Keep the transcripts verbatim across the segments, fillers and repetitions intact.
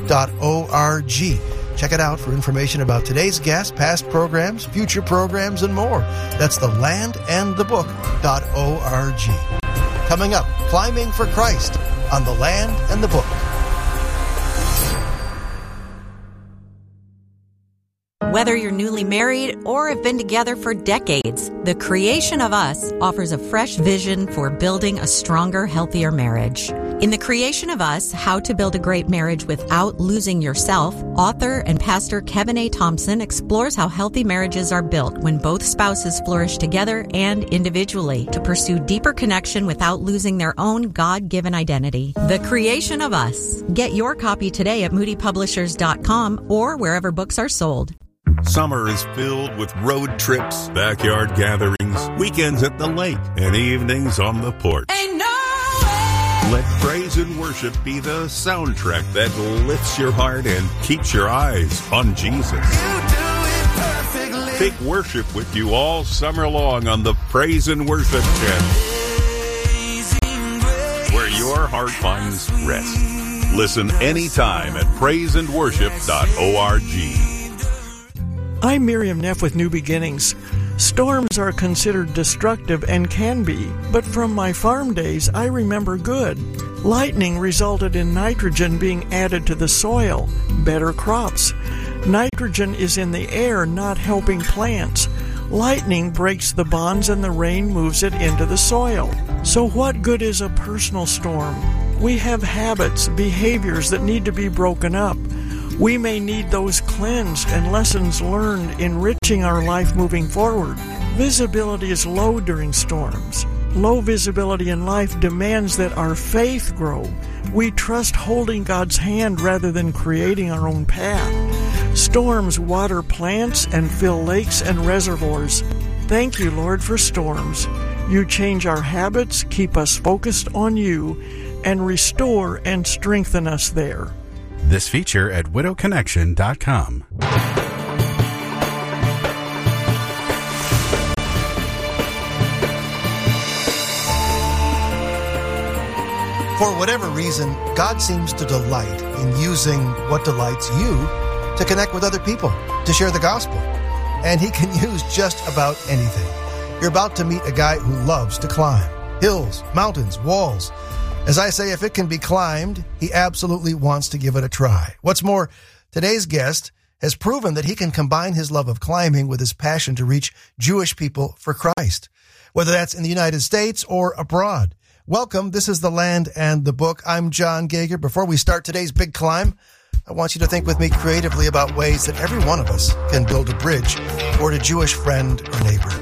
dot org. Check it out for information about today's guest, past programs, future programs, and more. That's the land and the book dot org. Coming up, Climbing for Christ on The Land and the Book. Whether you're newly married or have been together for decades, The Creation of Us offers a fresh vision for building a stronger, healthier marriage. In The Creation of Us, How to Build a Great Marriage Without Losing Yourself, author and pastor Kevin A. Thompson explores how healthy marriages are built when both spouses flourish together and individually to pursue deeper connection without losing their own God-given identity. The Creation of Us. Get your copy today at moody publishers dot com or wherever books are sold. Summer is filled with road trips, backyard gatherings, weekends at the lake, and evenings on the porch. Ain't no way. Let praise and worship be the soundtrack that lifts your heart and keeps your eyes on Jesus. You do it perfectly. Take worship with you all summer long on the Praise and Worship Channel, where your heart finds rest. Listen anytime at praise and worship dot org. I'm Miriam Neff with New Beginnings. Storms are considered destructive and can be, but from my farm days, I remember good. Lightning resulted in nitrogen being added to the soil, better crops. Nitrogen is in the air, not helping plants. Lightning breaks the bonds and the rain moves it into the soil. So what good is a personal storm? We have habits, behaviors that need to be broken up. We may need those cleansed and lessons learned, enriching our life moving forward. Visibility is low during storms. Low visibility in life demands that our faith grow. We trust holding God's hand rather than creating our own path. Storms water plants and fill lakes and reservoirs. Thank you, Lord, for storms. You change our habits, keep us focused on you, and restore and strengthen us there. This feature at widow connection dot com. For whatever reason, God seems to delight in using what delights you to connect with other people, to share the gospel. And He can use just about anything. You're about to meet a guy who loves to climb. Hills, mountains, walls. As I say, if it can be climbed, he absolutely wants to give it a try. What's more, today's guest has proven that he can combine his love of climbing with his passion to reach Jewish people for Christ, whether that's in the United States or abroad. Welcome. This is The Land and the Book. I'm John Gager. Before we start today's big climb, I want you to think with me creatively about ways that every one of us can build a bridge toward a Jewish friend or neighbor.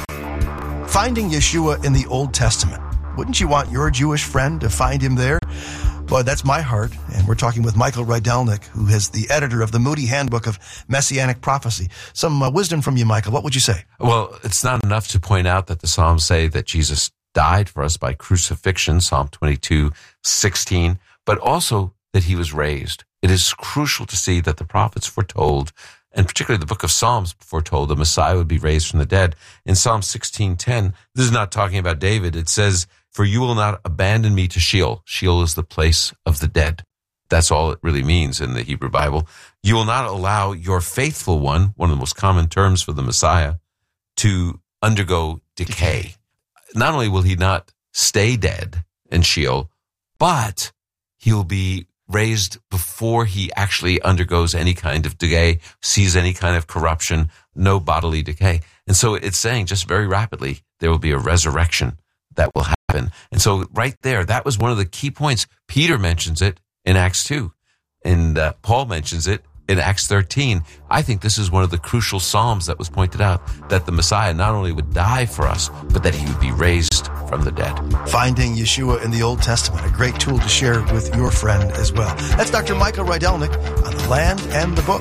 Finding Yeshua in the Old Testament. Wouldn't you want your Jewish friend to find him there? Boy, that's my heart. And we're talking with Michael Rydelnik, who is the editor of the Moody Handbook of Messianic Prophecy. Some uh, wisdom from you, Michael. What would you say? Well, it's not enough to point out that the Psalms say that Jesus died for us by crucifixion, Psalm twenty-two sixteen, but also that he was raised. It is crucial to see that the prophets foretold, and particularly the book of Psalms foretold, the Messiah would be raised from the dead. In Psalm sixteen ten, this is not talking about David. It says, "For you will not abandon me to Sheol." Sheol is the place of the dead. That's all it really means in the Hebrew Bible. "You will not allow your faithful one," one of the most common terms for the Messiah, "to undergo decay." Not only will he not stay dead in Sheol, but he will be raised before he actually undergoes any kind of decay, sees any kind of corruption, no bodily decay. And so it's saying just very rapidly, there will be a resurrection that will happen. And so right there, that was one of the key points. Peter mentions it in Acts two, and uh, Paul mentions it in Acts thirteen. I think this is one of the crucial Psalms that was pointed out, that the Messiah not only would die for us, but that he would be raised from the dead. Finding Yeshua in the Old Testament, a great tool to share with your friend as well. That's Doctor Michael Rydelnik on The Land and the Book.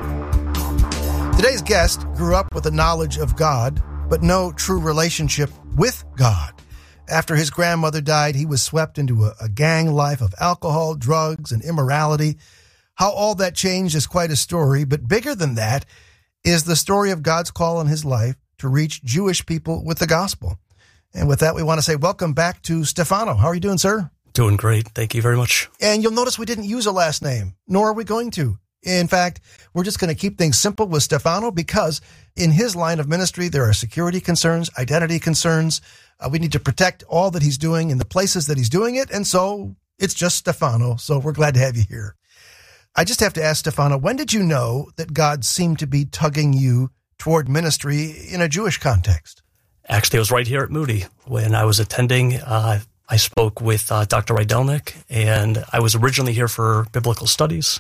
Today's guest grew up with a knowledge of God, but no true relationship with God. After his grandmother died, he was swept into a, a gang life of alcohol, drugs, and immorality. How all that changed is quite a story, but bigger than that is the story of God's call in his life to reach Jewish people with the gospel. And with that, we want to say welcome back to Stefano. How are you doing, sir? Doing great. Thank you very much. And you'll notice we didn't use a last name, nor are we going to. In fact, we're just going to keep things simple with Stefano because in his line of ministry, there are security concerns, identity concerns. Uh, we need to protect all that he's doing in the places that he's doing it. And so it's just Stefano. So we're glad to have you here. I just have to ask Stefano, when did you know that God seemed to be tugging you toward ministry in a Jewish context? Actually, I was right here at Moody when I was attending. Uh, I spoke with uh, Doctor Rydelnik, and I was originally here for biblical studies.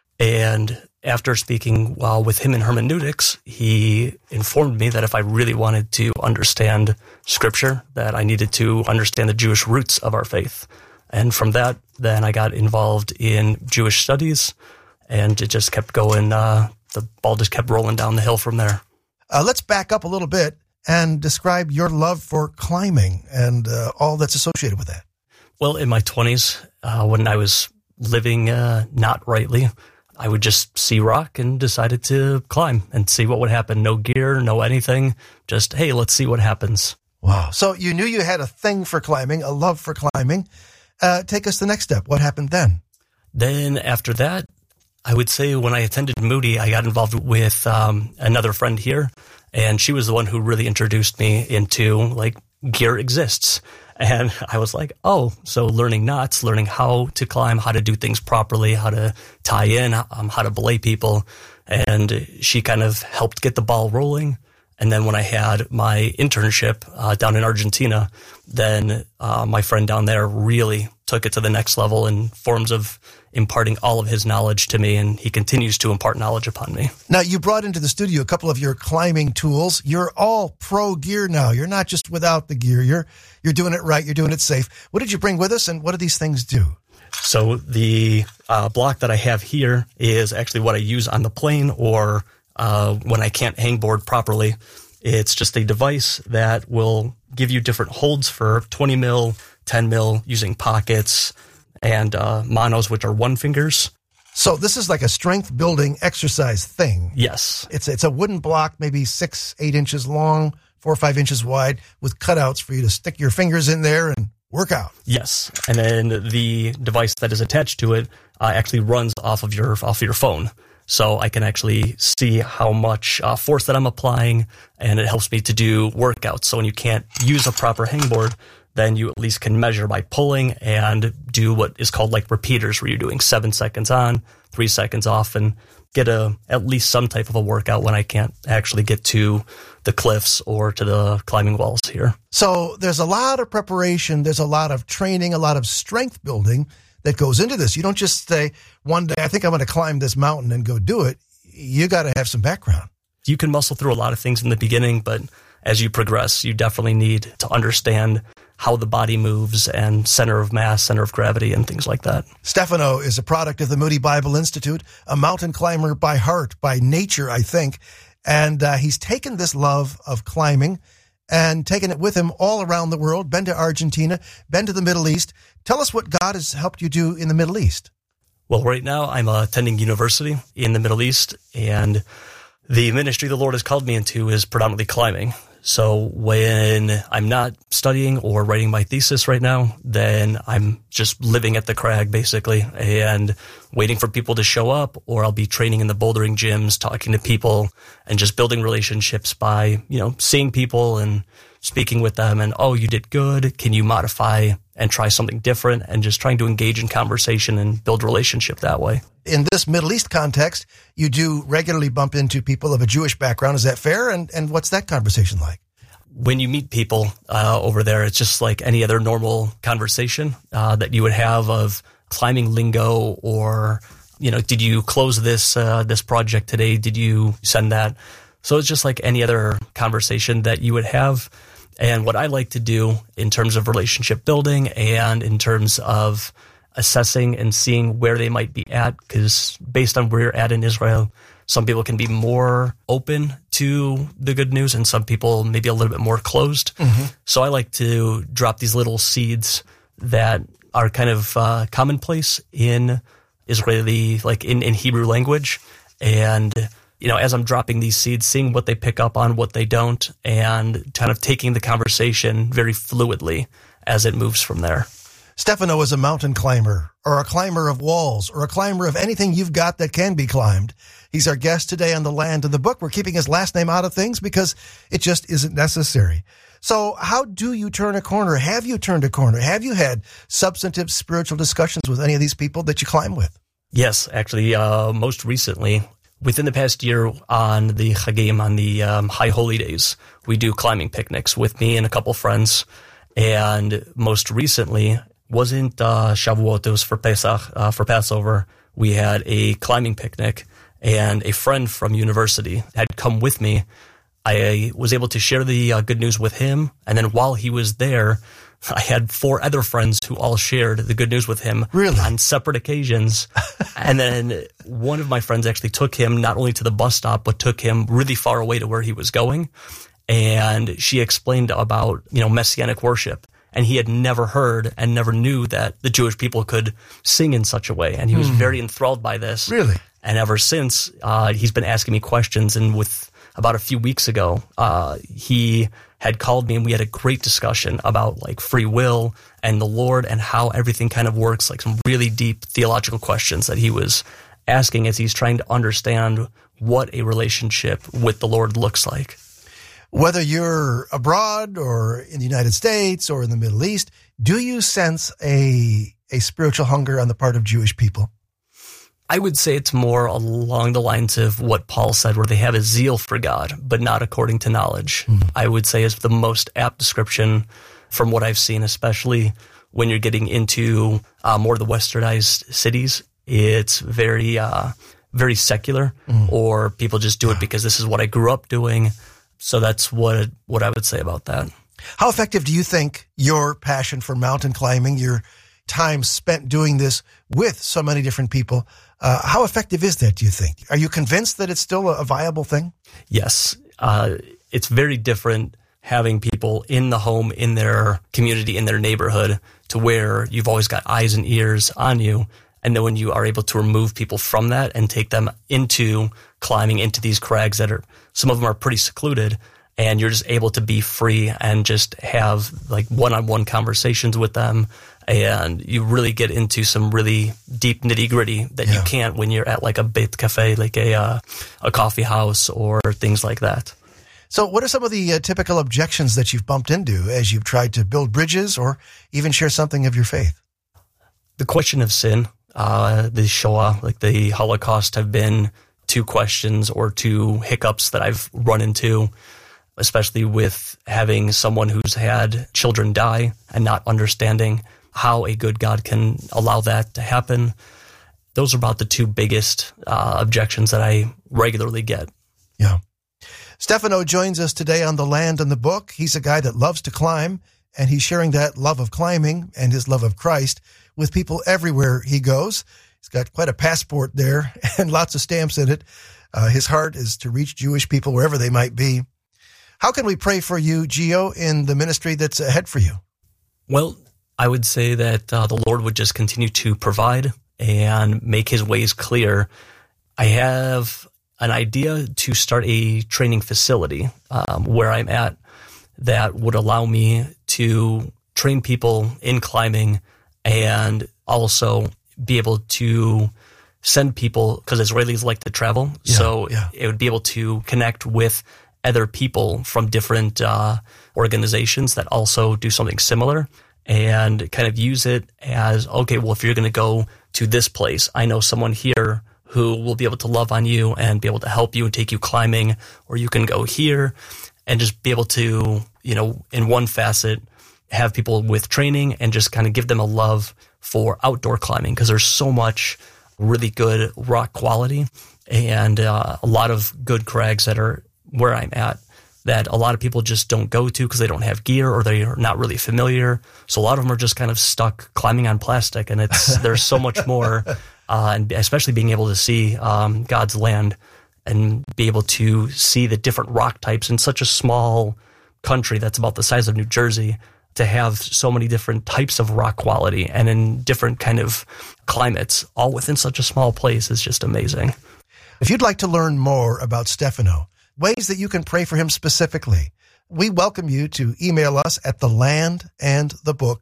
And after speaking uh, with him in hermeneutics, he informed me that if I really wanted to understand Scripture, that I needed to understand the Jewish roots of our faith. And from that, then I got involved in Jewish studies, and it just kept going. Uh, the ball just kept rolling down the hill from there. Uh, let's back up a little bit and describe your love for climbing and uh, all that's associated with that. Well, in my twenties, uh, when I was living uh, not rightly, I would just see rock and decided to climb and see what would happen. No gear, no anything. Just, hey, let's see what happens. Wow. So you knew you had a thing for climbing, a love for climbing. Uh, take us to the next step. What happened then? Then after that, I would say when I attended Moody, I got involved with um, another friend here. And she was the one who really introduced me into, like, gear exists. And I was like, oh, so learning knots, learning how to climb, how to do things properly, how to tie in, um, how to belay people. And she kind of helped get the ball rolling. And then when I had my internship uh, down in Argentina, then uh, my friend down there really took it to the next level in forms of imparting all of his knowledge to me, and he continues to impart knowledge upon me. Now, you brought into the studio a couple of your climbing tools. You're all pro gear now. You're not just without the gear. You're you're doing it right. You're doing it safe. What did you bring with us, and what do these things do? So the uh, block that I have here is actually what I use on the plane or uh, when I can't hangboard properly. It's just a device that will give you different holds for twenty mil, ten mil, using pockets, and uh, monos, which are one fingers. So this is like a strength building exercise thing. Yes. It's it's a wooden block, maybe six, eight inches long, four or five inches wide, with cutouts for you to stick your fingers in there and work out. Yes. And then the device that is attached to it uh, actually runs off of your off of your phone. So I can actually see how much uh, force that I'm applying, and it helps me to do workouts. So when you can't use a proper hangboard, then you at least can measure by pulling and do what is called like repeaters, where you're doing seven seconds on, three seconds off, and get a at least some type of a workout when I can't actually get to the cliffs or to the climbing walls here. So there's a lot of preparation, there's a lot of training, a lot of strength building that goes into this. You don't just say, one day, I think I'm going to climb this mountain and go do it. You got to have some background. You can muscle through a lot of things in the beginning, but as you progress, you definitely need to understand how the body moves and center of mass, center of gravity, and things like that. Stefano is a product of the Moody Bible Institute, a mountain climber by heart, by nature, I think. And uh, he's taken this love of climbing and taken it with him all around the world, been to Argentina, been to the Middle East. Tell us what God has helped you do in the Middle East. Well, right now I'm uh, attending university in the Middle East, and the ministry the Lord has called me into is predominantly climbing. So when I'm not studying or writing my thesis right now, then I'm just living at the crag, basically, and waiting for people to show up, or I'll be training in the bouldering gyms, talking to people, and just building relationships by, you know, seeing people and speaking with them, and, oh, you did good. Can you modify and try something different? And just trying to engage in conversation and build relationship that way. In this Middle East context, you do regularly bump into people of a Jewish background. Is that fair? And and what's that conversation like? When you meet people uh, over there, it's just like any other normal conversation uh, that you would have of climbing lingo, or, you know, did you close this uh, this project today? Did you send that? So it's just like any other conversation that you would have. And what I like to do in terms of relationship building and in terms of assessing and seeing where they might be at, because based on where you're at in Israel, some people can be more open to the good news and some people maybe a little bit more closed. Mm-hmm. So I like to drop these little seeds that are kind of uh, commonplace in Israeli, like in, in Hebrew language. And, you know, as I'm dropping these seeds, seeing what they pick up on, what they don't, and kind of taking the conversation very fluidly as it moves from there. Stefano is a mountain climber, or a climber of walls, or a climber of anything you've got that can be climbed. He's our guest today on The Land and the Book. We're keeping his last name out of things because it just isn't necessary. So how do you turn a corner? Have you turned a corner? Have you had substantive spiritual discussions with any of these people that you climb with? Yes, actually, uh, most recently, within the past year on the Chagim, on the um, High Holy Days, we do climbing picnics with me and a couple friends. And most recently, wasn't uh, Shavuot, it was for Pesach, uh, for Passover. We had a climbing picnic, and a friend from university had come with me. I was able to share the uh, good news with him, and then while he was there, I had four other friends who all shared the good news with him really? on separate occasions. And then one of my friends actually took him not only to the bus stop, but took him really far away to where he was going. And she explained about, you know, messianic worship. And he had never heard and never knew that the Jewish people could sing in such a way. And he was mm. very enthralled by this. Really? And ever since, uh, he's been asking me questions. And with about a few weeks ago, uh, he had called me and we had a great discussion about like free will and the Lord and how everything kind of works, like some really deep theological questions that he was asking as he's trying to understand what a relationship with the Lord looks like. Whether you're abroad or in the United States or in the Middle East, do you sense a a spiritual hunger on the part of Jewish people? I would say it's more along the lines of what Paul said, where they have a zeal for God, but not according to knowledge. Mm. I would say is the most apt description from what I've seen, especially when you're getting into uh, more of the westernized cities. It's very, uh, very secular, mm. or people just do it because this is what I grew up doing. So that's what what I would say about that. How effective do you think your passion for mountain climbing, your time spent doing this with so many different people, uh, how effective is that, do you think? Are you convinced that it's still a viable thing? Yes. Uh, it's very different having people in the home, in their community, in their neighborhood, to where you've always got eyes and ears on you. And then when you are able to remove people from that and take them into climbing into these crags that are, some of them are pretty secluded, and you're just able to be free and just have like one-on-one conversations with them. And you really get into some really deep nitty gritty that yeah. you can't when you're at like a Beit Cafe, like a, uh, a coffee house or things like that. So what are some of the uh, typical objections that you've bumped into as you've tried to build bridges or even share something of your faith? The question of sin. Uh, the Shoah, like the Holocaust, have been two questions or two hiccups that I've run into, especially with having someone who's had children die and not understanding how a good God can allow that to happen. Those are about the two biggest uh, objections that I regularly get. Yeah. Stefano joins us today on The Land and the Book. He's a guy that loves to climb, and he's sharing that love of climbing and his love of Christ with people everywhere he goes. He's got quite a passport there and lots of stamps in it. Uh, his heart is to reach Jewish people wherever they might be. How can we pray for you, Gio, in the ministry that's ahead for you? Well, I would say that uh, the Lord would just continue to provide and make his ways clear. I have an idea to start a training facility um, where I'm at that would allow me to train people in climbing and also be able to send people, because Israelis like to travel, yeah, so yeah. it would be able to connect with other people from different uh, organizations that also do something similar and kind of use it as, okay, well, if you're going to go to this place, I know someone here who will be able to love on you and be able to help you and take you climbing, or you can go here and just be able to, you know, in one facet, have people with training and just kind of give them a love for outdoor climbing, because there's so much really good rock quality and uh, a lot of good crags that are where I'm at that a lot of people just don't go to because they don't have gear or they are not really familiar. So a lot of them are just kind of stuck climbing on plastic, and it's there's so much more, uh, and especially being able to see um, God's land and be able to see the different rock types in such a small country that's about the size of New Jersey, to have so many different types of rock quality and in different kind of climates, all within such a small place, is just amazing. If you'd like to learn more about Stefano, ways that you can pray for him specifically, we welcome you to email us at the land and the book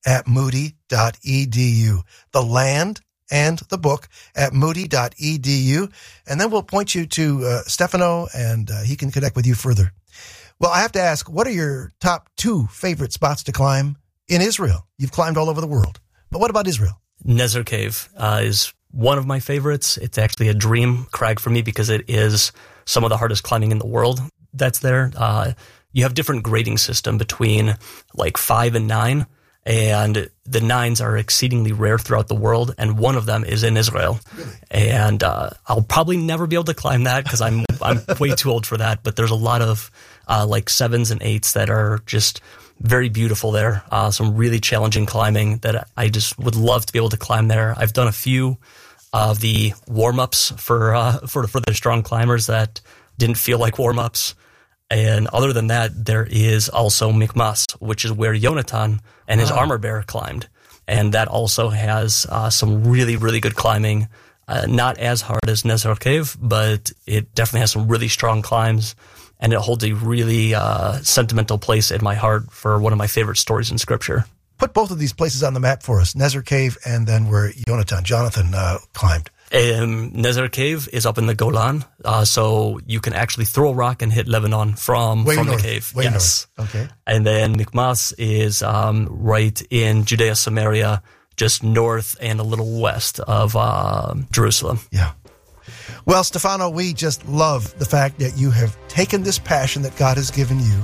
at moody dot e d u. The Land and the Book at moody dot e d u. And then we'll point you to uh, Stefano, and uh, he can connect with you further. Well, I have to ask, what are your top two favorite spots to climb in Israel? You've climbed all over the world, but what about Israel? Nezer Cave uh, is one of my favorites. It's actually a dream crag for me because it is some of the hardest climbing in the world that's there. Uh, you have different grading system between like five and nine, and the nines are exceedingly rare throughout the world, and one of them is in Israel. Really? And uh, I'll probably never be able to climb that because I'm I'm way too old for that, but there's a lot of uh, like sevens and eights that are just very beautiful there. Uh, some really challenging climbing that I just would love to be able to climb there. I've done a few of the warm-ups for, uh, for, for the strong climbers that didn't feel like warm-ups. And other than that, there is also Mikmas, which is where Yonatan and his wow. armor bearer climbed. And that also has uh, some really, really good climbing. Uh, not as hard as Nezer Cave, but it definitely has some really strong climbs. And it holds a really uh, sentimental place in my heart for one of my favorite stories in Scripture. Put both of these places on the map for us, Nezer Cave and then where Yonatan, Jonathan, uh, climbed. Um, Nezer Cave is up in the Golan, uh, so you can actually throw a rock and hit Lebanon from, way from north, the cave. Way yes. north. Okay. And then Mikmas is um, right in Judea, Samaria, just north and a little west of uh, Jerusalem. Yeah. Well, Stefano, we just love the fact that you have taken this passion that God has given you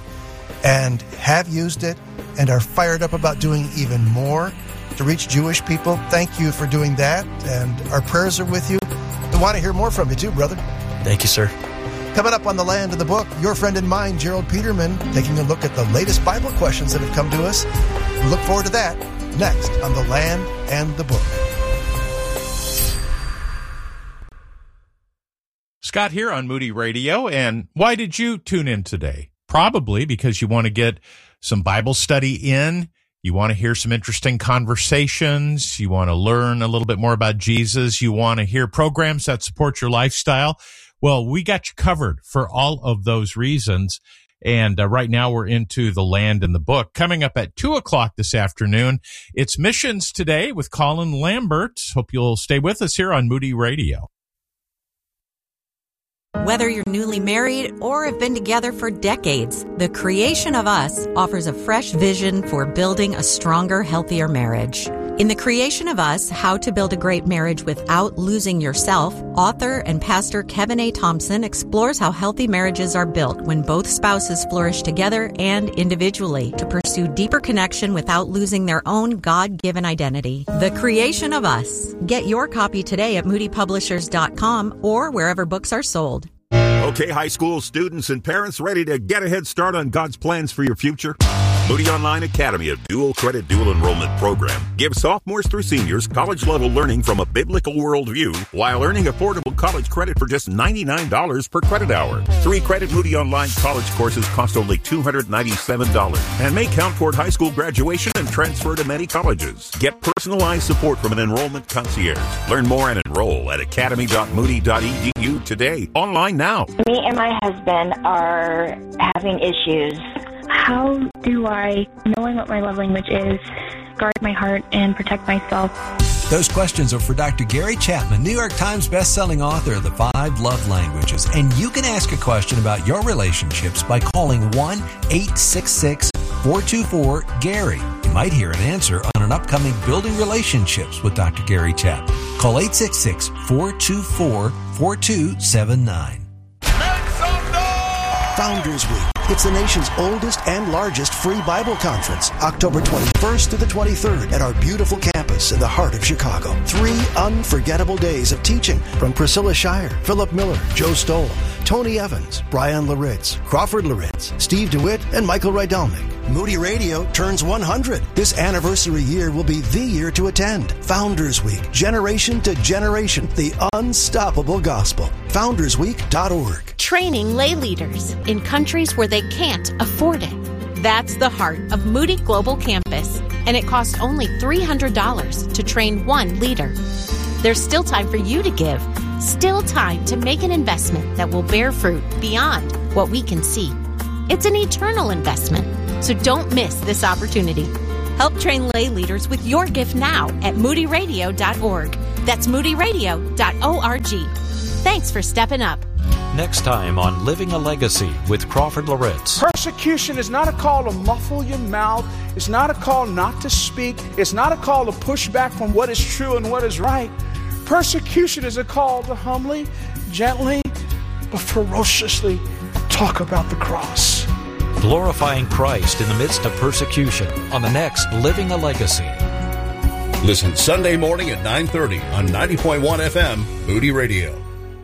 and have used it and are fired up about doing even more to reach Jewish people. Thank you for doing that, and our prayers are with you. We want to hear more from you too, brother. Thank you, sir. Coming up on The Land and the Book, your friend and mine, Gerald Peterman, taking a look at the latest Bible questions that have come to us. We look forward to that next on The Land and the Book. Scott here on Moody Radio, and why did you tune in today? Probably because you want to get some Bible study in, you want to hear some interesting conversations, you want to learn a little bit more about Jesus, you want to hear programs that support your lifestyle. Well, we got you covered for all of those reasons, and uh, right now we're into The Land and the Book. Coming up at two o'clock this afternoon, it's Missions Today with Colin Lambert. Hope you'll stay with us here on Moody Radio. Whether you're newly married or have been together for decades, The Creation of Us offers a fresh vision for building a stronger, healthier marriage. In The Creation of Us, How to Build a Great Marriage Without Losing Yourself, author and pastor Kevin A. Thompson explores how healthy marriages are built when both spouses flourish together and individually to pursue deeper connection without losing their own God-given identity. The Creation of Us. Get your copy today at moody publishers dot com or wherever books are sold. Okay, high school students and parents ready to get a head start on God's plans for your future? Moody Online Academy, a dual credit, dual enrollment program, gives sophomores through seniors college-level learning from a biblical worldview while earning affordable college credit for just ninety-nine dollars per credit hour. Three-credit Moody Online college courses cost only two hundred ninety-seven dollars and may count toward high school graduation and transfer to many colleges. Get personalized support from an enrollment concierge. Learn more and enroll at academy dot moody dot e d u today. Online now. Me and my husband are having issues. How do I, knowing what my love language is, guard my heart and protect myself? Those questions are for Doctor Gary Chapman, New York Times bestselling author of The Five Love Languages. And you can ask a question about your relationships by calling one eight six six, four two four, Gary. You might hear an answer on an upcoming Building Relationships with Doctor Gary Chapman. Call eight six six, four two four, four two seven nine. Founders Week. It's the nation's oldest and largest free Bible conference, October twenty-first to the twenty-third at our beautiful campus in the heart of Chicago. Three unforgettable days of teaching from Priscilla Shire, Philip Miller, Joe Stoll, Tony Evans, Brian Laritz, Crawford Laritz, Steve DeWitt, and Michael Rydelnik. Moody Radio turns one hundred. This anniversary year will be the year to attend. Founders Week, generation to generation, the unstoppable gospel. founders week dot org. Training lay leaders in countries where they can't afford it. That's the heart of Moody Global Campus, and it costs only three hundred dollars to train one leader. There's still time for you to give, still time to make an investment that will bear fruit beyond what we can see. It's an eternal investment, so don't miss this opportunity. Help train lay leaders with your gift now at moody radio dot org. That's moody radio dot org. Thanks for stepping up. Next time on Living a Legacy with Crawford Loritz. Persecution is not a call to muffle your mouth. It's not a call not to speak. It's not a call to push back from what is true and what is right. Persecution is a call to humbly, gently, but ferociously talk about the cross. Glorifying Christ in the midst of persecution on the next Living a Legacy. Listen Sunday morning at nine thirty on ninety point one F M, Moody Radio.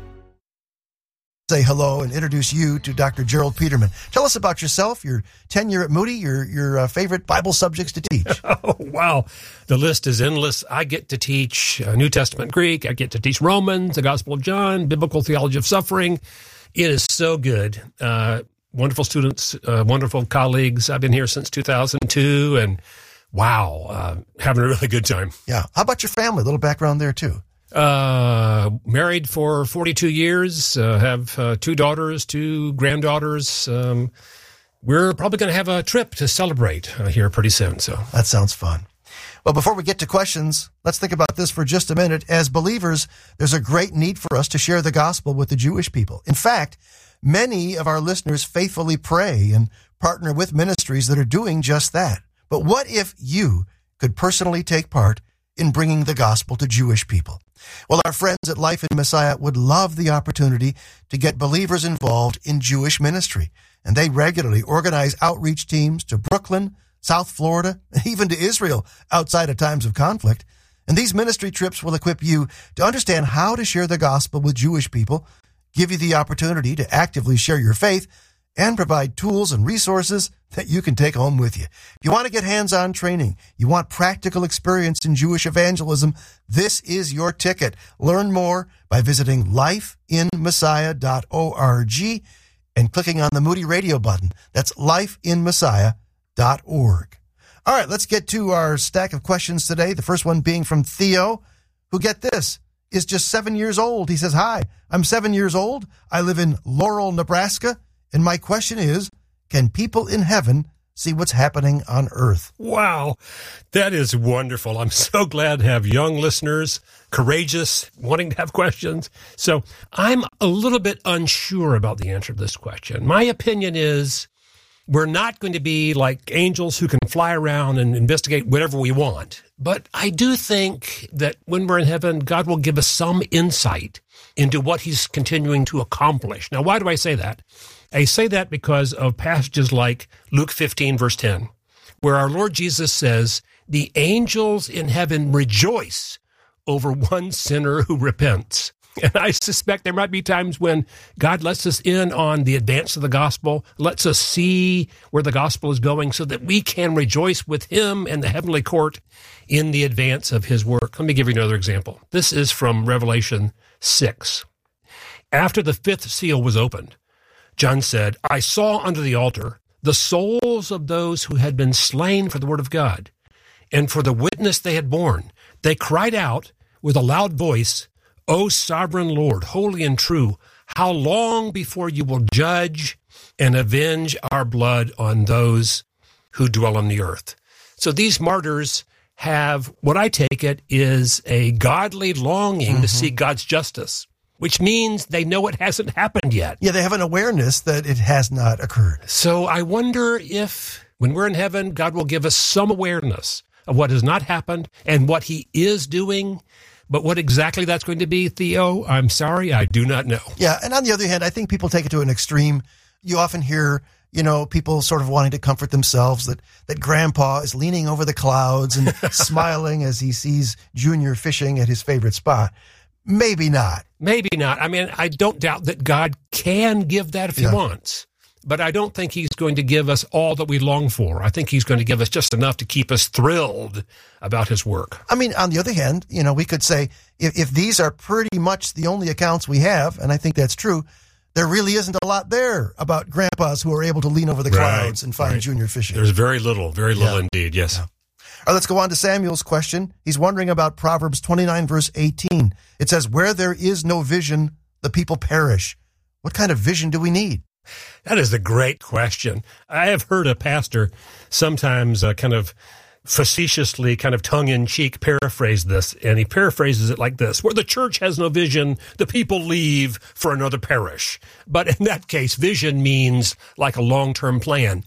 Say hello and introduce you to Doctor Gerald Peterman. Tell us about yourself, your tenure at Moody, your your uh, favorite Bible subjects to teach. Oh, wow. The list is endless. I get to teach uh, New Testament Greek. I get to teach Romans, the Gospel of John, biblical theology of suffering. It is so good. Uh, wonderful students, uh, wonderful colleagues. I've been here since two thousand two, and wow, uh, having a really good time. Yeah. How about your family? A little background there, too. Uh, married for forty-two years, uh, have uh, two daughters, two granddaughters. Um, we're probably going to have a trip to celebrate uh, here pretty soon. So that sounds fun. Well, before we get to questions, let's think about this for just a minute. As believers, there's a great need for us to share the gospel with the Jewish people. In fact, many of our listeners faithfully pray and partner with ministries that are doing just that. But what if you could personally take part in bringing the gospel to Jewish people? Well, our friends at Life in Messiah would love the opportunity to get believers involved in Jewish ministry. And they regularly organize outreach teams to Brooklyn, South Florida, and even to Israel outside of times of conflict. And these ministry trips will equip you to understand how to share the gospel with Jewish people, give you the opportunity to actively share your faith, and provide tools and resources that you can take home with you. If you want to get hands-on training, you want practical experience in Jewish evangelism, this is your ticket. Learn more by visiting life in messiah dot org and clicking on the Moody Radio button. That's life in messiah dot org. All right, let's get to our stack of questions today. The first one being from Theo, who, get this, is just seven years old. He says, hi, I'm seven years old. I live in Laurel, Nebraska. And my question is, can people in heaven see what's happening on earth? Wow, that is wonderful. I'm so glad to have young listeners, courageous, wanting to have questions. So I'm a little bit unsure about the answer to this question. My opinion is we're not going to be like angels who can fly around and investigate whatever we want. But I do think that when we're in heaven, God will give us some insight into what he's continuing to accomplish. Now, why do I say that? I say that because of passages like Luke fifteen, verse ten, where our Lord Jesus says, the angels in heaven rejoice over one sinner who repents. And I suspect there might be times when God lets us in on the advance of the gospel, lets us see where the gospel is going so that we can rejoice with him and the heavenly court in the advance of his work. Let me give you another example. This is from Revelation six. After the fifth seal was opened, John said, I saw under the altar the souls of those who had been slain for the word of God and for the witness they had borne. They cried out with a loud voice, O sovereign Lord, holy and true, how long before you will judge and avenge our blood on those who dwell on the earth? So these martyrs have, what I take it, is a godly longing mm-hmm. to see God's justice, which means they know it hasn't happened yet. Yeah, they have an awareness that it has not occurred. So I wonder if, when we're in heaven, God will give us some awareness of what has not happened and what he is doing. But what exactly that's going to be, Theo, I'm sorry, I do not know. Yeah, and on the other hand, I think people take it to an extreme. You often hear, you know, people sort of wanting to comfort themselves that, that Grandpa is leaning over the clouds and smiling as he sees Junior fishing at his favorite spot. Maybe not. Maybe not. I mean, I don't doubt that God can give that if yeah. he wants. But I don't think he's going to give us all that we long for. I think he's going to give us just enough to keep us thrilled about his work. I mean, on the other hand, you know, we could say if, if these are pretty much the only accounts we have, and I think that's true, there really isn't a lot there about grandpas who are able to lean over the clouds right, and find right. Junior fishing. There's very little, very little yeah. indeed, yes. Yeah. All right, let's go on to Samuel's question. He's wondering about Proverbs twenty-nine, verse eighteen. It says, where there is no vision, the people perish. What kind of vision do we need? That is a great question. I have heard a pastor sometimes uh, kind of facetiously, kind of tongue-in-cheek paraphrase this, and he paraphrases it like this: where the church has no vision, the people leave for another parish. But in that case, vision means like a long-term plan.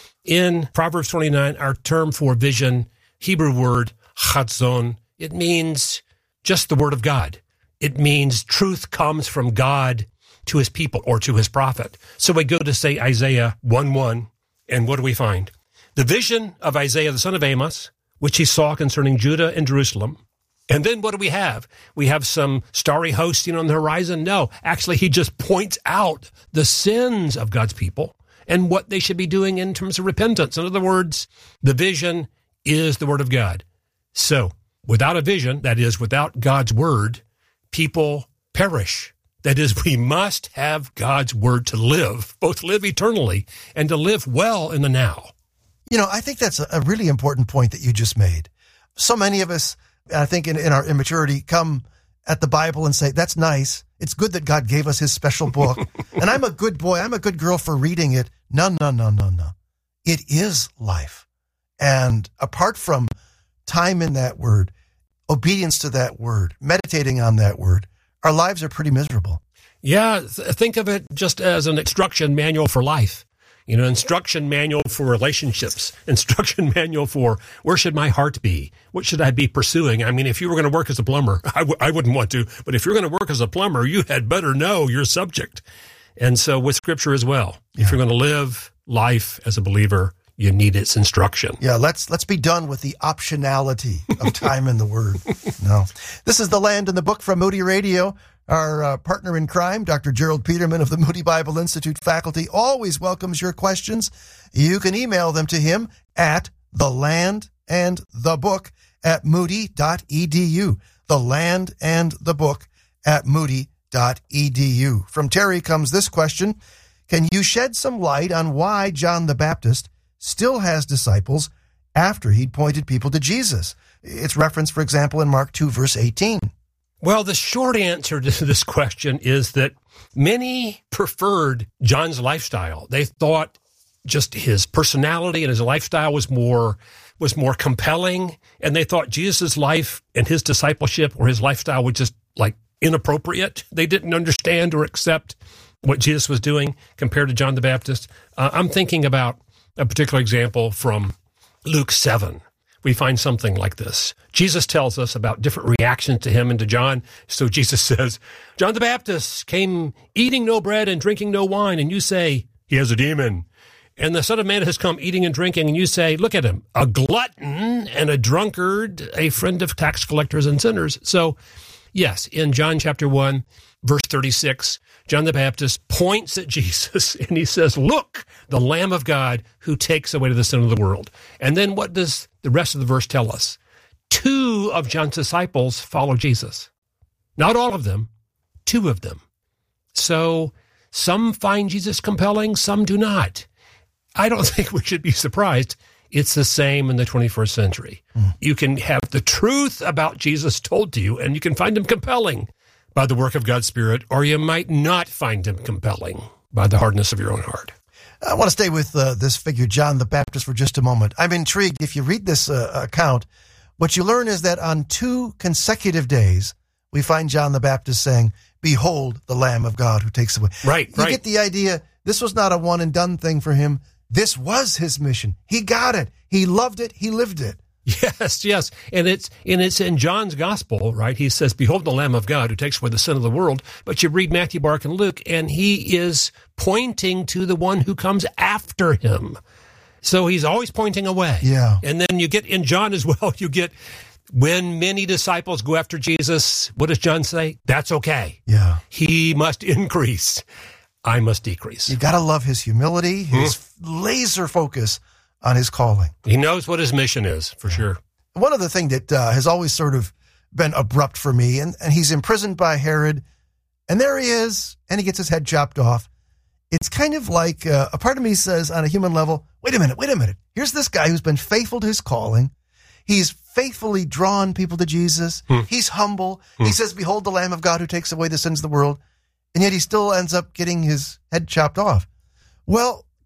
In Proverbs twenty-nine, our term for vision, Hebrew word, chatzon, it means just the word of God. It means truth comes from God to his people or to his prophet. So we go to, say, Isaiah one one, and what do we find? The vision of Isaiah, the son of Amos, which he saw concerning Judah and Jerusalem. And then what do we have? We have some starry hosting on the horizon? No, actually, he just points out the sins of God's people and what they should be doing in terms of repentance. In other words, the vision is the word of God. So without a vision, that is, without God's word, people perish. That is, we must have God's word to live, both live eternally and to live well in the now. You know, I think that's a really important point that you just made. So many of us, I think in, in our immaturity, come at the Bible and say, that's nice. It's good that God gave us his special book. And I'm a good boy. I'm a good girl for reading it. No, no, no, no, no. It is life. And apart from time in that word, obedience to that word, meditating on that word, our lives are pretty miserable. Yeah, th- think of it just as an instruction manual for life. You know, instruction manual for relationships, instruction manual for where should my heart be? What should I be pursuing? I mean, if you were going to work as a plumber, I, w- I wouldn't want to, but if you're going to work as a plumber, you had better know your subject. And so with Scripture as well, yeah. If you're going to live life as a believer, you need its instruction. Yeah, let's let's be done with the optionality of time in the Word. No. This is The Land and the Book from Moody Radio. Our uh, partner in crime, Doctor Gerald Peterman of the Moody Bible Institute faculty, always welcomes your questions. You can email them to him at the land and the book at moody dot e d u. The Land and the Book at moody dot e d u. From Terry comes this question: can you shed some light on why John the Baptist still has disciples after he'd pointed people to Jesus? It's referenced, for example, in Mark two, verse eighteen. Well, the short answer to this question is that many preferred John's lifestyle. They thought just his personality and his lifestyle was more was more compelling, and they thought Jesus' life and his discipleship or his lifestyle was just like inappropriate. They didn't understand or accept what Jesus was doing compared to John the Baptist. Uh, I'm thinking about a particular example from Luke seven. We find something like this. Jesus tells us about different reactions to him and to John. So Jesus says, John the Baptist came eating no bread and drinking no wine, and you say, he has a demon. And the Son of Man has come eating and drinking, and you say, look at him, a glutton and a drunkard, a friend of tax collectors and sinners. So, yes, in John chapter one, verse thirty-six, John the Baptist points at Jesus and he says, look, the Lamb of God who takes away the sin of the world. And then what does the rest of the verse tell us? Two of John's disciples follow Jesus. Not all of them, two of them. So some find Jesus compelling, some do not. I don't think we should be surprised. It's the same in the twenty-first century. Mm. You can have the truth about Jesus told to you, and you can find him compelling by the work of God's Spirit, or you might not find him compelling by the hardness of your own heart. I want to stay with uh, this figure, John the Baptist, for just a moment. I'm intrigued. If you read this uh, account, what you learn is that on two consecutive days, we find John the Baptist saying, behold, the Lamb of God who takes away. Right, you right. get the idea. This was not a one-and-done thing for him. This was his mission. He got it. He loved it. He lived it. Yes, yes. And it's and it's in John's gospel, right? He says, behold the Lamb of God who takes away the sin of the world. But you read Matthew, Mark, and Luke, and he is pointing to the one who comes after him. So he's always pointing away. Yeah. And then you get in John as well, you get when many disciples go after Jesus, what does John say? That's okay. Yeah. He must increase. I must decrease. You got to love his humility, his mm. laser focus on his calling. He knows what his mission is, for sure. One other thing that uh, has always sort of been abrupt for me, and, and he's imprisoned by Herod, and there he is, and he gets his head chopped off. It's kind of like uh, a part of me says on a human level, wait a minute, wait a minute. Here's this guy who's been faithful to his calling. He's faithfully drawn people to Jesus. Hmm. He's humble. Hmm. He says, behold the Lamb of God who takes away the sins of the world. And yet he still ends up getting his head chopped off. Well,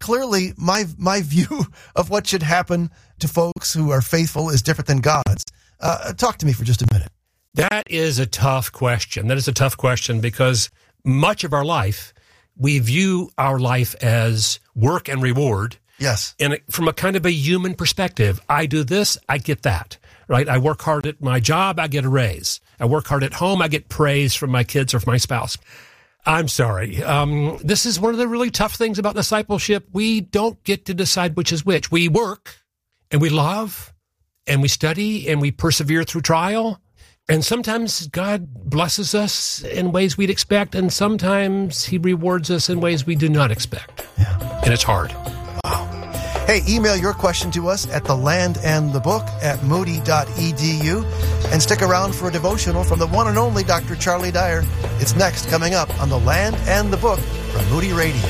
clearly my my view of what should happen to folks who are faithful is different than God's. Uh, talk to me for just a minute. That is a tough question. That is a tough question because much of our life, we view our life as work and reward. Yes. And from a kind of a human perspective, I do this, I get that, right? I work hard at my job, I get a raise. I work hard at home, I get praise from my kids or from my spouse. I'm sorry. Um, this is one of the really tough things about discipleship. We don't get to decide which is which. We work and we love and we study and we persevere through trial. And sometimes God blesses us in ways we'd expect, and sometimes he rewards us in ways we do not expect. Yeah. And it's hard. Wow. Hey, email your question to us at the land and the book at moody dot e d u and stick around for a devotional from the one and only Doctor Charlie Dyer. It's next, coming up on The Land and the Book from Moody Radio.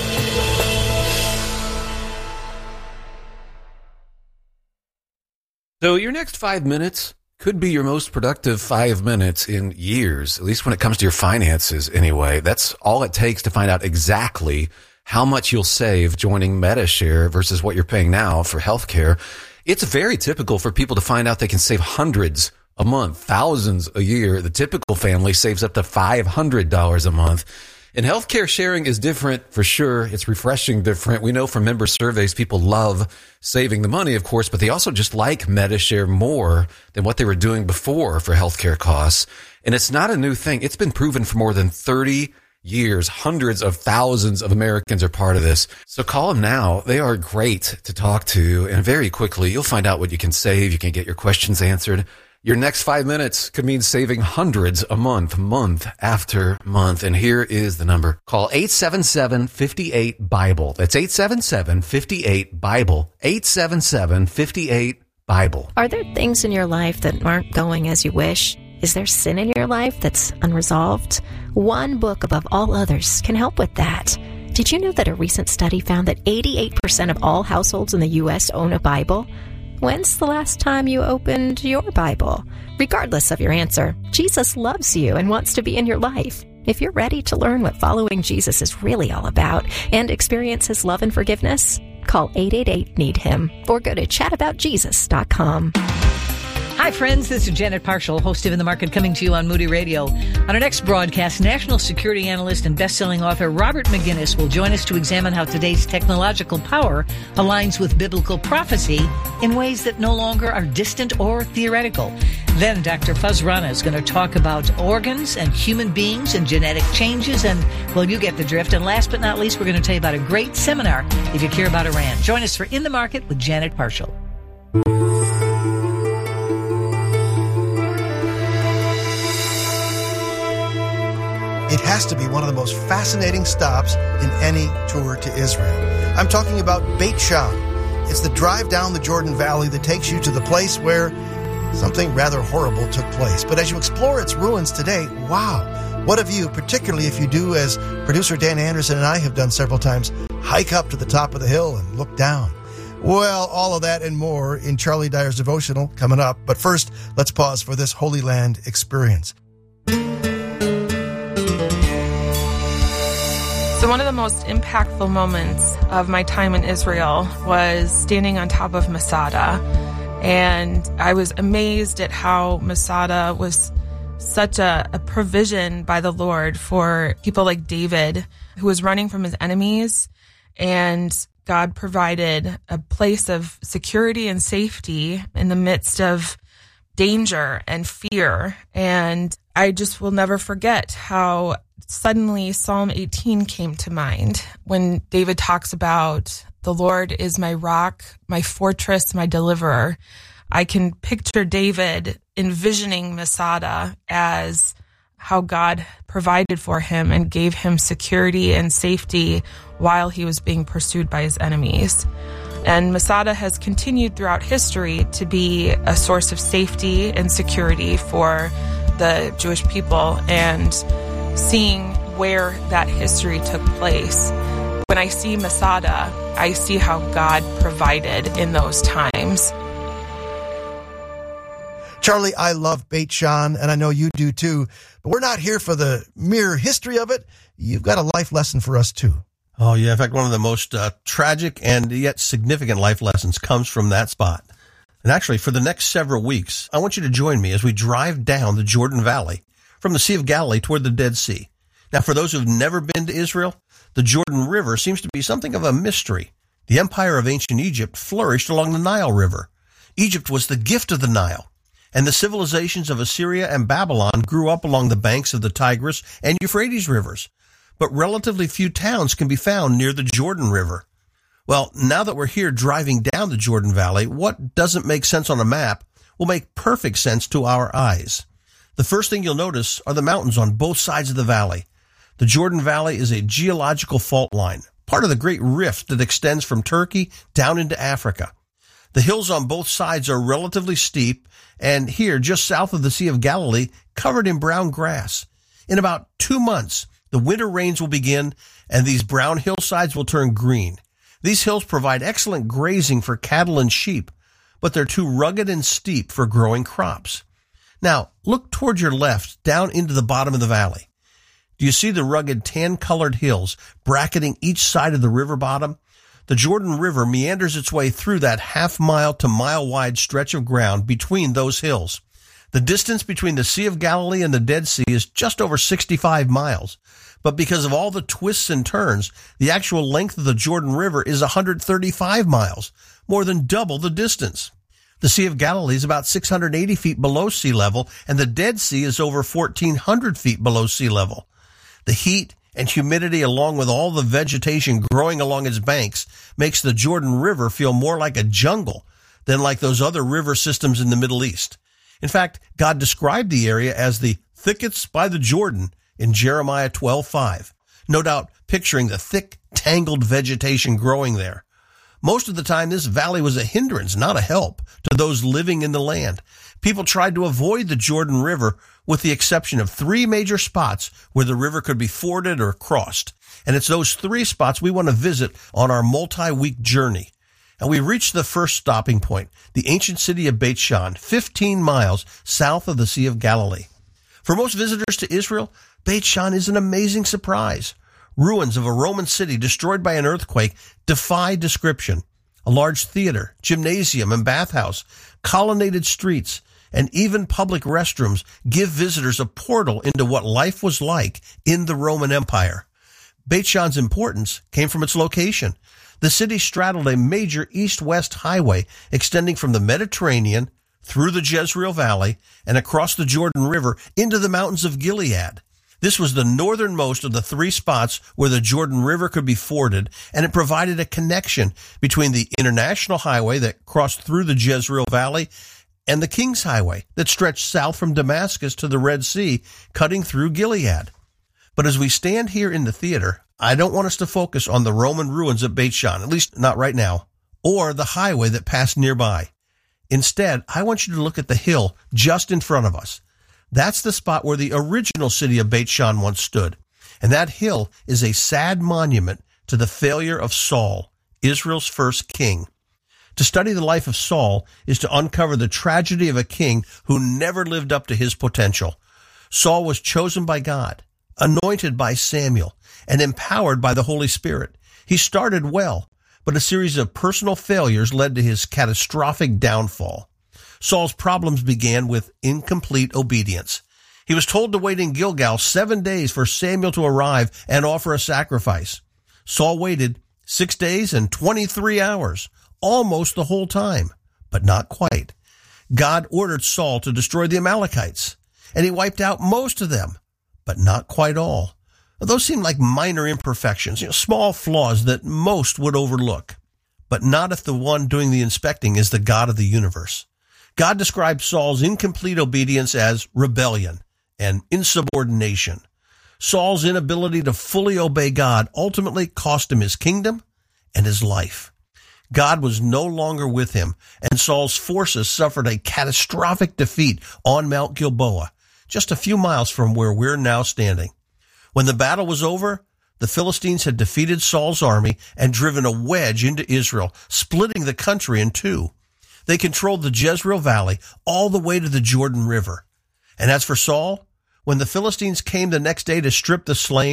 So your next five minutes could be your most productive five minutes in years, at least when it comes to your finances anyway. That's all it takes to find out exactly how much you'll save joining Medi-Share versus what you're paying now for healthcare. It's very typical for people to find out they can save hundreds a month, thousands a year. The typical family saves up to five hundred dollars a month. And healthcare sharing is different for sure. It's refreshing different. We know from member surveys, people love saving the money, of course, but they also just like Medi-Share more than what they were doing before for healthcare costs. And it's not a new thing. It's been proven for more than thirty years. Hundreds of thousands of Americans are part of this. So call them now. They are great to talk to. And very quickly, you'll find out what you can save. You can get your questions answered. Your next five minutes could mean saving hundreds a month, month after month. And here is the number. Call eight seven seven, five eight, BIBLE. That's eight seven seven, five eight, BIBLE. eight seven seven, five eight, BIBLE. Are there things in your life that aren't going as you wish? Is there sin in your life that's unresolved? One book above all others can help with that. Did you know that a recent study found that eighty-eight percent of all households in the U S own a Bible? When's the last time you opened your Bible? Regardless of your answer, Jesus loves you and wants to be in your life. If you're ready to learn what following Jesus is really all about and experience his love and forgiveness, call eight eight eight, need him or go to chat about jesus dot com. Hi, friends. This is Janet Parshall, host of In the Market, coming to you on Moody Radio. On our next broadcast, national security analyst and best-selling author Robert McGinnis will join us to examine how today's technological power aligns with biblical prophecy in ways that no longer are distant or theoretical. Then Doctor Fuz Rana is going to talk about organs and human beings and genetic changes, and, well, you get the drift. And last but not least, we're going to tell you about a great seminar if you care about Iran. Join us for In the Market with Janet Parshall. It has to be one of the most fascinating stops in any tour to Israel. I'm talking about Beit Shan. It's the drive down the Jordan Valley that takes you to the place where something rather horrible took place. But as you explore its ruins today, wow, what a view, particularly if you do, as producer Dan Anderson and I have done several times, hike up to the top of the hill and look down. Well, all of that and more in Charlie Dyer's devotional coming up. But first, let's pause for this Holy Land experience. So one of the most impactful moments of my time in Israel was standing on top of Masada. And I was amazed at how Masada was such a, a provision by the Lord for people like David, who was running from his enemies. And God provided a place of security and safety in the midst of danger and fear. And I just will never forget how suddenly Psalm eighteen came to mind when David talks about the Lord is my rock, my fortress, my deliverer. I can picture David envisioning Masada as how God provided for him and gave him security and safety while he was being pursued by his enemies. And Masada has continued throughout history to be a source of safety and security for the Jewish people, and seeing where that history took place. When I see Masada, I see how God provided in those times. Charlie, I love Beit Shan, and I know you do too, but we're not here for the mere history of it. You've got a life lesson for us too. Oh, yeah. In fact, one of the most uh, tragic and yet significant life lessons comes from that spot. And actually, for the next several weeks, I want you to join me as we drive down the Jordan Valley from the Sea of Galilee toward the Dead Sea. Now, for those who've never been to Israel, the Jordan River seems to be something of a mystery. The empire of ancient Egypt flourished along the Nile River. Egypt was the gift of the Nile, and the civilizations of Assyria and Babylon grew up along the banks of the Tigris and Euphrates rivers. But relatively few towns can be found near the Jordan River. Well, now that we're here driving down the Jordan Valley, what doesn't make sense on a map will make perfect sense to our eyes. The first thing you'll notice are the mountains on both sides of the valley. The Jordan Valley is a geological fault line, part of the Great Rift that extends from Turkey down into Africa. The hills on both sides are relatively steep, and here, just south of the Sea of Galilee, covered in brown grass. In about two months, the winter rains will begin, and these brown hillsides will turn green. These hills provide excellent grazing for cattle and sheep, but they're too rugged and steep for growing crops. Now, look toward your left, down into the bottom of the valley. Do you see the rugged tan-colored hills bracketing each side of the river bottom? The Jordan River meanders its way through that half-mile to mile-wide stretch of ground between those hills. The distance between the Sea of Galilee and the Dead Sea is just over sixty-five miles. But because of all the twists and turns, the actual length of the Jordan River is one hundred thirty-five miles, more than double the distance. The Sea of Galilee is about six hundred eighty feet below sea level, and the Dead Sea is over fourteen hundred feet below sea level. The heat and humidity, along with all the vegetation growing along its banks, makes the Jordan River feel more like a jungle than like those other river systems in the Middle East. In fact, God described the area as the thickets by the Jordan in Jeremiah twelve five, no doubt picturing the thick, tangled vegetation growing there. Most of the time, this valley was a hindrance, not a help, to those living in the land. People tried to avoid the Jordan River with the exception of three major spots where the river could be forded or crossed. And it's those three spots we want to visit on our multi-week journey. And we reached the first stopping point, the ancient city of Beit Shan, fifteen miles south of the Sea of Galilee. For most visitors to Israel, Beit Shan is an amazing surprise. Ruins of a Roman city destroyed by an earthquake defy description. A large theater, gymnasium, and bathhouse, colonnaded streets, and even public restrooms give visitors a portal into what life was like in the Roman Empire. Beit Shan's importance came from its location. The city straddled a major east-west highway extending from the Mediterranean through the Jezreel Valley and across the Jordan River into the mountains of Gilead. This was the northernmost of the three spots where the Jordan River could be forded, and it provided a connection between the international highway that crossed through the Jezreel Valley and the King's Highway that stretched south from Damascus to the Red Sea, cutting through Gilead. But as we stand here in the theater, I don't want us to focus on the Roman ruins of Beit Shan, at least not right now, or the highway that passed nearby. Instead, I want you to look at the hill just in front of us. That's the spot where the original city of Beit Shan once stood. And that hill is a sad monument to the failure of Saul, Israel's first king. To study the life of Saul is to uncover the tragedy of a king who never lived up to his potential. Saul was chosen by God, anointed by Samuel, and empowered by the Holy Spirit. He started well, but a series of personal failures led to his catastrophic downfall. Saul's problems began with incomplete obedience. He was told to wait in Gilgal seven days for Samuel to arrive and offer a sacrifice. Saul waited six days and twenty-three hours, almost the whole time, but not quite. God ordered Saul to destroy the Amalekites, and he wiped out most of them, but not quite all. Those seem like minor imperfections, you know, small flaws that most would overlook, but not if the one doing the inspecting is the God of the universe. God described Saul's incomplete obedience as rebellion and insubordination. Saul's inability to fully obey God ultimately cost him his kingdom and his life. God was no longer with him, and Saul's forces suffered a catastrophic defeat on Mount Gilboa, just a few miles from where we're now standing. When the battle was over, the Philistines had defeated Saul's army and driven a wedge into Israel, splitting the country in two. They controlled the Jezreel Valley all the way to the Jordan River. And as for Saul, when the Philistines came the next day to strip the slain,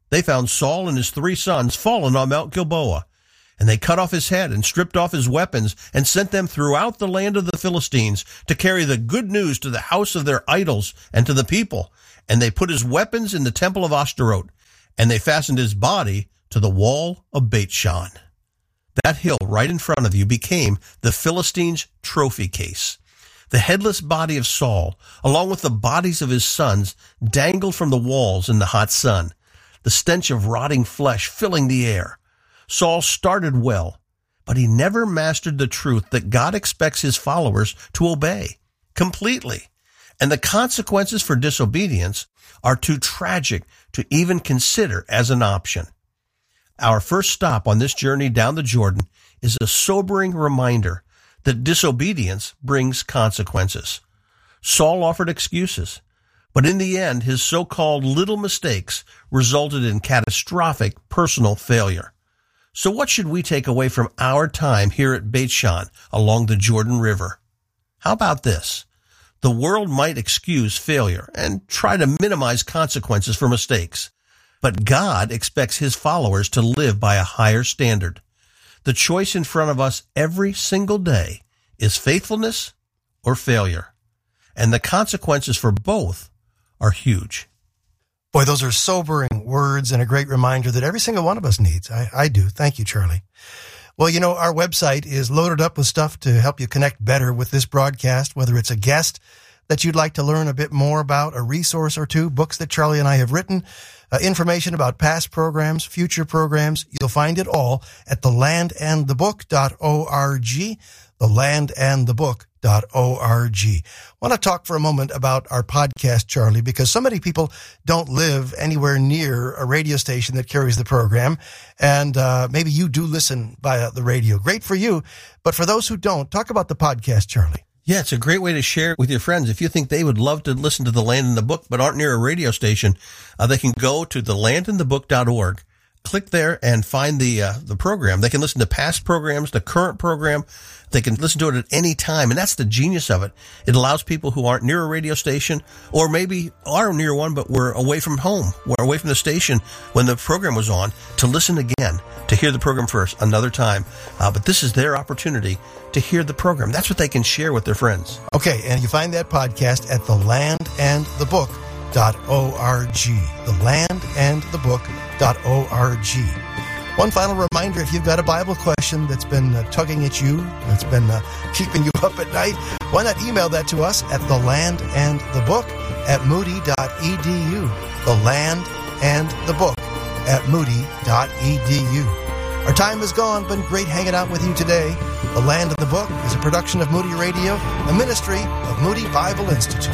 they found Saul and his three sons fallen on Mount Gilboa. And they cut off his head and stripped off his weapons and sent them throughout the land of the Philistines to carry the good news to the house of their idols and to the people. And they put his weapons in the temple of Ashtaroth, and they fastened his body to the wall of Beth-shan. That hill right in front of you became the Philistines' trophy case. The headless body of Saul, along with the bodies of his sons, dangled from the walls in the hot sun, the stench of rotting flesh filling the air. Saul started well, but he never mastered the truth that God expects his followers to obey completely. And the consequences for disobedience are too tragic to even consider as an option. Our first stop on this journey down the Jordan is a sobering reminder that disobedience brings consequences. Saul offered excuses, but in the end, his so-called little mistakes resulted in catastrophic personal failure. So what should we take away from our time here at Beth-shan along the Jordan River? How about this? The world might excuse failure and try to minimize consequences for mistakes, but God expects his followers to live by a higher standard. The choice in front of us every single day is faithfulness or failure, and the consequences for both are huge. Boy, those are sobering words and a great reminder that every single one of us needs. I, I do. Thank you, Charlie. Well, you know, our website is loaded up with stuff to help you connect better with this broadcast, whether it's a guest that you'd like to learn a bit more about, a resource or two, books that Charlie and I have written, uh, information about past programs, future programs. You'll find it all at the land and the book dot org, the land and the book dot org. I want to talk for a moment about our podcast, Charlie, because so many people don't live anywhere near a radio station that carries the program, and uh, maybe you do listen via the radio. Great for you, but for those who don't, talk about the podcast, Charlie. Yeah, it's a great way to share with your friends. If you think they would love to listen to The Land and the Book but aren't near a radio station, uh, they can go to the land and the book dot org. Click there and find the uh, the program. They can listen to past programs, the current program. They can listen to it at any time, and that's the genius of it. It allows people who aren't near a radio station, or maybe are near one but were away from home, were away from the station when the program was on, to listen again, to hear the program first another time. Uh, but this is their opportunity to hear the program. That's what they can share with their friends. Okay, and you find that podcast at the land and the book dot org. the land and the book dot org. One final reminder, if you've got a Bible question that's been uh, tugging at you, that's been uh, keeping you up at night, why not email that to us at the land and the book at moody dot e d u. the land and the book at moody dot e d u. Our time is gone. Been great hanging out with you today. The Land of the Book is a production of Moody Radio, a ministry of Moody Bible Institute.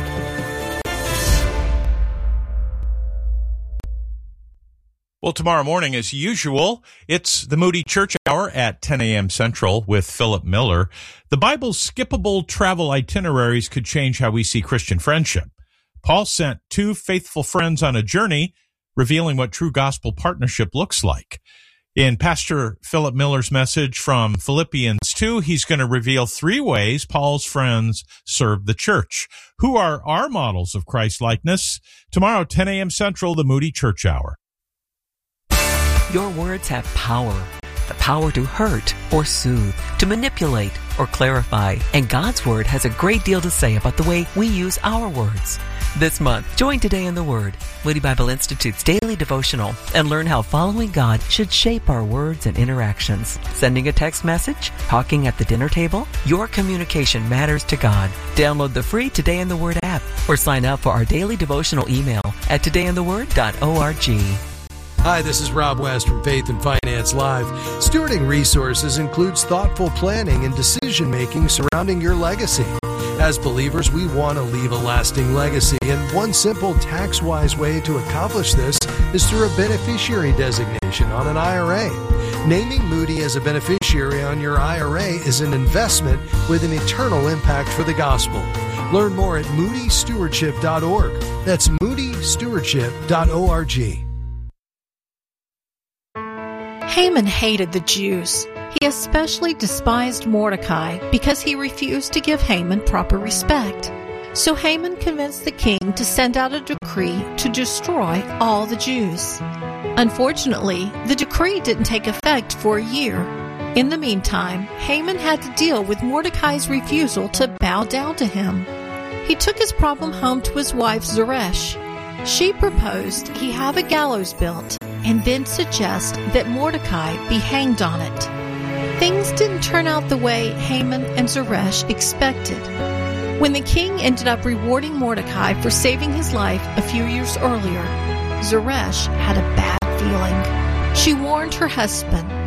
Well, tomorrow morning, as usual, it's the Moody Church Hour at ten a.m. Central with Philip Miller. The Bible's skippable travel itineraries could change how we see Christian friendship. Paul sent two faithful friends on a journey, revealing what true gospel partnership looks like. In Pastor Philip Miller's message from Philippians two, he's going to reveal three ways Paul's friends served the church. Who are our models of Christ-likeness? Tomorrow, ten a.m. Central, the Moody Church Hour. Your words have power. The power to hurt or soothe, to manipulate or clarify. And God's Word has a great deal to say about the way we use our words. This month, join Today in the Word, Moody Bible Institute's daily devotional, and learn how following God should shape our words and interactions. Sending a text message? Talking at the dinner table? Your communication matters to God. Download the free Today in the Word app or sign up for our daily devotional email at today in the word dot org. Hi, this is Rob West from Faith and Finance Live. Stewarding resources includes thoughtful planning and decision-making surrounding your legacy. As believers, we want to leave a lasting legacy, and one simple tax-wise way to accomplish this is through a beneficiary designation on an I R A. Naming Moody as a beneficiary on your I R A is an investment with an eternal impact for the gospel. Learn more at moody stewardship dot org. That's moody stewardship dot org. Haman hated the Jews. He especially despised Mordecai because he refused to give Haman proper respect. So Haman convinced the king to send out a decree to destroy all the Jews. Unfortunately, the decree didn't take effect for a year. In the meantime, Haman had to deal with Mordecai's refusal to bow down to him. He took his problem home to his wife Zeresh. She proposed he have a gallows built and then suggest that Mordecai be hanged on it. Things didn't turn out the way Haman and Zeresh expected. When the king ended up rewarding Mordecai for saving his life a few years earlier, Zeresh had a bad feeling. She warned her husband